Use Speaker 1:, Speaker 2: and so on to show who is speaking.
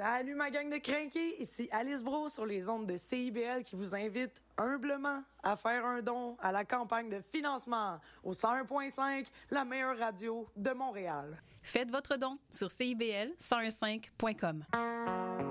Speaker 1: Salut ma gang de crinqués, ici Alice Bro sur les ondes de CIBL qui vous invite humblement à faire un don à la campagne de financement au 101.5, la meilleure radio de Montréal.
Speaker 2: Faites votre don sur CIBL 101.5.com.